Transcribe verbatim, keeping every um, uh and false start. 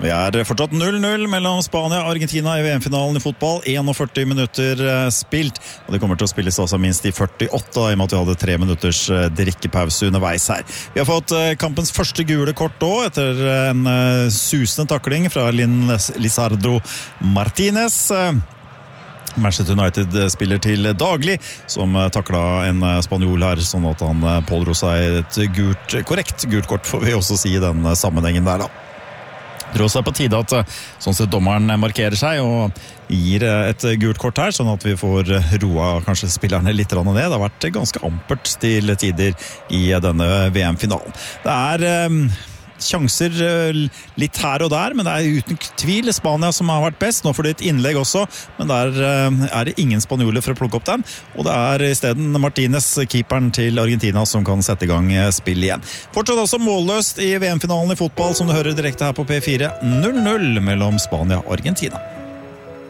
Vi er fortsatt null null mellom Spania og Argentina i V M-finalen i fotball. førti minutter spilt, og det kommer til å spilles også minst i førtiåtte, i og med at vi hadde tre minutters drikkepause underveis her. Vi har fått kampens første gule kort også, etter en susende takling fra Lin Lizardo Martinez. Manchester United spiller til daglig, som takla en spanjol her, sånn at han pådro seg et gult, korrekt gult kort, får vi også si i den sammenhengen der da. Det er også på tide at sånn sett dommeren markerer seg og gir et gult kort her, sånn at vi får roa kanskje spillerne litt ned. Det har vært ganske ampert til tider i denne V M-finalen. Det er um, sjanser litt her og der, men det er uten tvil Spania som har vært best. Nå får det et innlegg også, men der er det ingen spanjoler for å plukke opp den, og det er i stedet Martinez, keeperen til Argentina, som kan sette i gang spill igjen. Fortsatt også målløst i V M-finalen i fotball, som du hører direkte her på P fire. null null mellom Spania og Argentina.